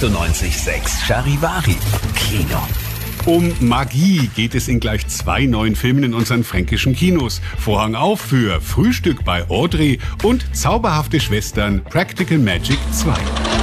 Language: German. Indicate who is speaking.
Speaker 1: 98,6 Charivari. Kino.
Speaker 2: Um Magie geht es in gleich 2 neuen Filmen in unseren fränkischen Kinos. Vorhang auf für Frühstück bei Audrey und Zauberhafte Schwestern Practical Magic 2.